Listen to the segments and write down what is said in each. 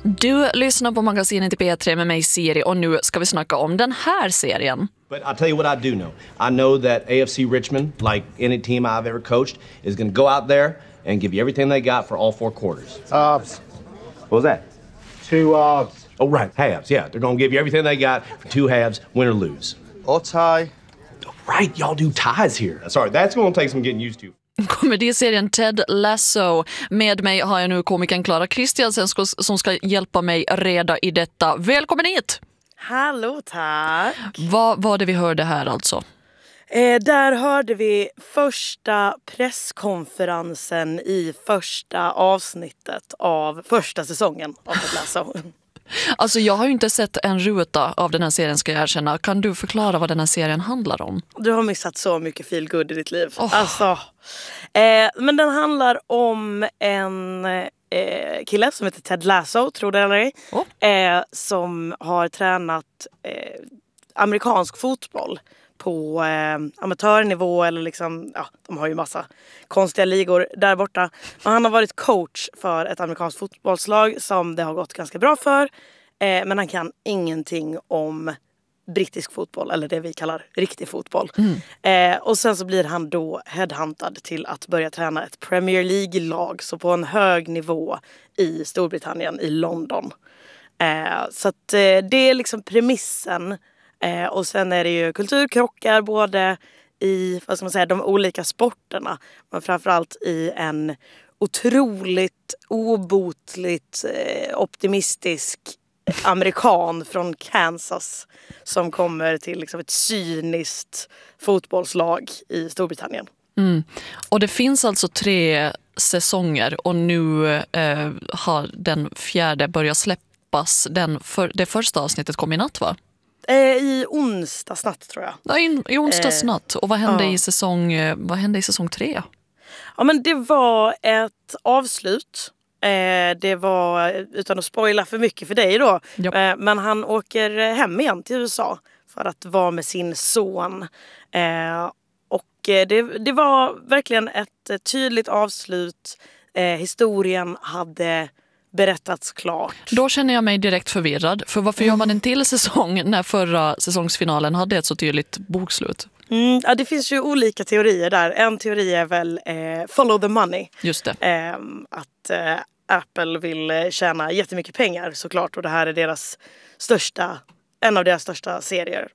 Du lyssnar på magasinet i P3 med mig Siri och nu ska vi snacka om den här serien. But I'll tell you what I do know. I know that AFC Richmond, like any team I've ever coached, is going to go out there and give you everything they got for all 4 quarters. Halves. What was that? 2 halves. Oh, right, halves, yeah. They're going to give you everything they got for 2 halves, win or lose. Or tie. Right, y'all do ties here. Sorry, that's going to take some getting used to. Komediserien Ted Lasso. Med mig har jag nu komikern Clara Kristiansen som ska hjälpa mig reda i detta. Välkommen hit! Hallå, tack! Vad var det vi hörde här alltså? Där hörde vi första presskonferensen i första avsnittet av första säsongen av Ted Lasso. Alltså jag har ju inte sett en ruta av den här serien, ska jag erkänna. Kan du förklara vad den här serien handlar om? Du har missat så mycket feel good i ditt liv. Alltså, men den handlar om en kille som heter Ted Lasso, tror det eller ej. Som har tränat amerikansk fotboll på amatörnivå eller liksom, ja, de har ju massa konstiga ligor där borta. Men han har varit coach för ett amerikanskt fotbollslag som det har gått ganska bra för. Men han kan ingenting om brittisk fotboll, eller det vi kallar riktig fotboll. Och sen så blir han då headhuntad till att börja träna ett Premier League-lag, så på en hög nivå i Storbritannien, i London. Så att det är liksom premissen. Och sen är det ju kulturkrockar både i, vad ska man säga, de olika sporterna, men framförallt i en otroligt obotligt optimistisk amerikan från Kansas som kommer till liksom ett cyniskt fotbollslag i Storbritannien. Och det finns alltså 3 säsonger och nu har den 4:e börjat släppas. Det första avsnittet kom i natt, va? I onsdagsnatt, tror jag. Ja, i onsdagsnatt. Och vad hände i säsong 3? Ja, men det var ett avslut. Det var, utan att spoila för mycket för dig då, men han åker hem igen till USA för att vara med sin son. Och det var verkligen ett tydligt avslut. Historien hade berättats klart. Då känner jag mig direkt förvirrad. För varför gör man en till säsong när förra säsongsfinalen hade ett så tydligt bokslut? Ja, det finns ju olika teorier där. En teori är väl follow the money. Just det. Att Apple vill tjäna jättemycket pengar, såklart. Och det här är en av deras största serier.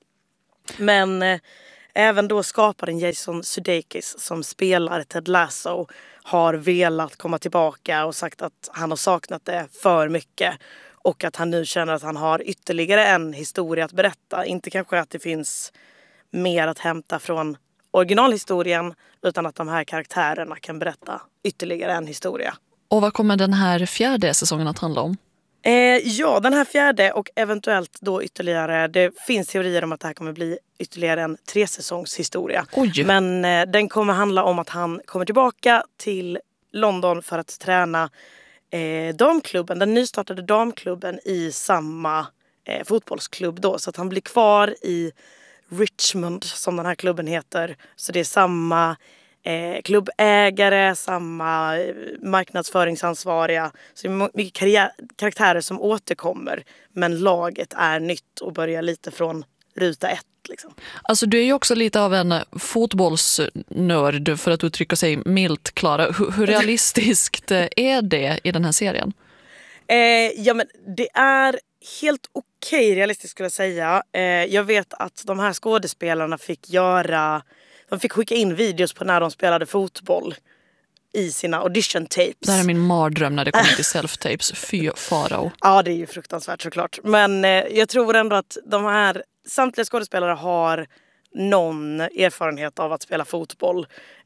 Men även då skaparen Jason Sudeikis, som spelar Ted Lasso, har velat komma tillbaka och sagt att han har saknat det för mycket. Och att han nu känner att han har ytterligare en historia att berätta. Inte kanske att det finns mer att hämta från originalhistorien, utan att de här karaktärerna kan berätta ytterligare en historia. Och vad kommer den här 4:e säsongen att handla om? Ja, den här 4:e och eventuellt då ytterligare. Det finns teorier om att det här kommer bli ytterligare en 3-säsongshistoria. Oj. Men den kommer handla om att han kommer tillbaka till London för att träna damklubben, den nystartade damklubben i samma fotbollsklubb då. Så att han blir kvar i Richmond, som den här klubben heter. Så det är samma klubbägare, samma marknadsföringsansvariga. Så det är mycket karaktärer som återkommer. Men laget är nytt och börjar lite från ruta 1. Liksom. Alltså du är ju också lite av en fotbollsnörd, för att uttrycka sig milt, Clara. Hur realistiskt är det i den här serien? Ja, men det är helt okej realistiskt, skulle jag säga. Jag vet att de här skådespelarna fick skicka in videos på när de spelade fotboll i sina audition tapes. Det här är min mardröm när det kommer till self-tapes. Fy farao. Ja, det är ju fruktansvärt såklart. Men jag tror ändå att samtliga skådespelare har någon erfarenhet av att spela fotboll.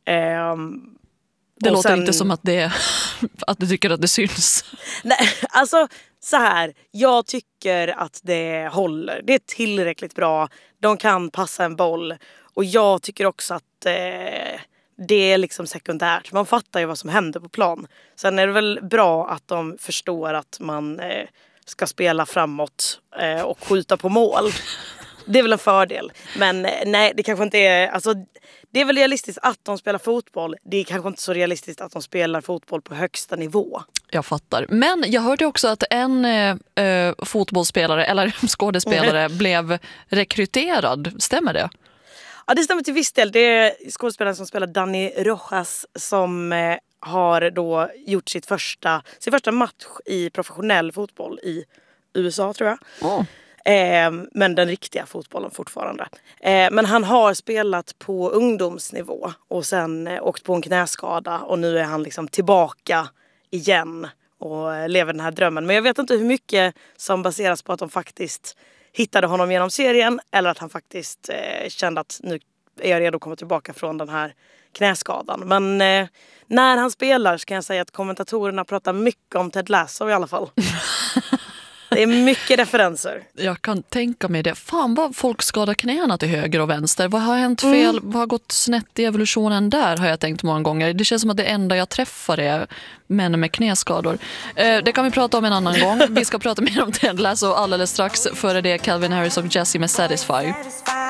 Det låter inte som att att du tycker att det syns. Nej, alltså så här. Jag tycker att det håller. Det är tillräckligt bra. De kan passa en boll. Och jag tycker också att det är liksom sekundärt. Man fattar ju vad som händer på plan. Sen är det väl bra att de förstår att man ska spela framåt och skjuta på mål. Det är väl en fördel. Men nej, det kanske inte är... Alltså, det är väl realistiskt att de spelar fotboll. Det är kanske inte så realistiskt att de spelar fotboll på högsta nivå. Jag fattar. Men jag hörde också att en fotbollsspelare eller skådespelare blev rekryterad. Stämmer det? Ja, det stämmer till viss del. Det är skådespelaren som spelar Dani Rojas som har då gjort sin första match i professionell fotboll i USA, tror jag. Men den riktiga fotbollen fortfarande. Men han har spelat på ungdomsnivå och sen åkt på en knäskada och nu är han liksom tillbaka igen och lever den här drömmen. Men jag vet inte hur mycket som baseras på att de faktiskt hittade honom genom serien eller att han faktiskt kände att nu är jag redo att komma tillbaka från den här knäskadan. Men när han spelar så kan jag säga att kommentatorerna pratar mycket om Ted Lasso i alla fall. Det är mycket referenser. Jag kan tänka mig det. Fan vad folk skadar knäna till höger och vänster. Vad har hänt fel? Vad har gått snett i evolutionen där, har jag tänkt många gånger. Det känns som att det enda jag träffar är män med knäskador. Det kan vi prata om en annan gång. Vi ska prata mer om Ted Lasso alldeles strax. Före det Calvin Harris och Jessie med Satisfy.